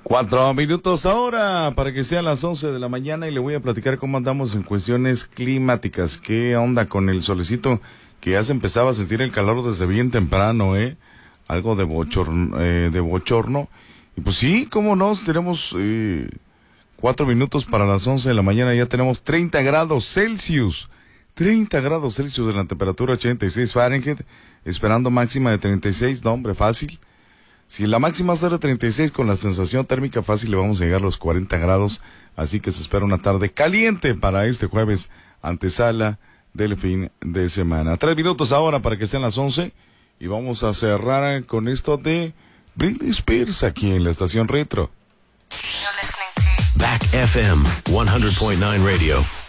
4 minutos ahora para que sean las 11 de la mañana y le voy a platicar cómo andamos en cuestiones climáticas. ¿Qué onda con el solecito? Que ya se empezaba a sentir el calor desde bien temprano, algo de bochorno. Y pues sí, cómo no, tenemos 4 minutos para las 11 de la mañana, ya tenemos 30 grados Celsius. 30 grados Celsius de la temperatura, 86 Fahrenheit, esperando máxima de 36, no hombre, fácil. Si la máxima es de 36 con la sensación térmica fácil, le vamos a llegar a los 40 grados, así que se espera una tarde caliente para este jueves, antesala del fin de semana. 3 minutos ahora para que sean las 11 y vamos a cerrar con esto de Britney Spears aquí en la estación Retro. Back FM 100.9 Radio.